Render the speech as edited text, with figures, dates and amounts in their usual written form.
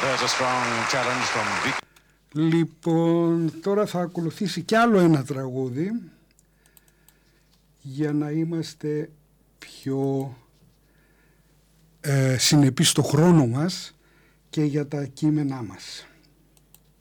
Λοιπόν, τώρα θα ακολουθήσει κι άλλο ένα τραγούδι για να είμαστε πιο συνεπείς στο χρόνο μας και για τα κείμενά μας.